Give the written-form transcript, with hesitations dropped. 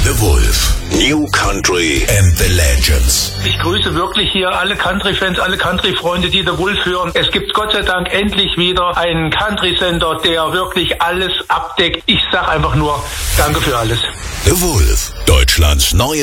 The Wolf. New Country and the Legends. Ich grüße wirklich hier alle Country-Fans, alle Country-Freunde, die The Wolf hören. Es gibt Gott sei Dank endlich wieder einen Country-Sender, der wirklich alles abdeckt. Ich sag einfach nur, danke für alles. The Wolf. Deutschlands neue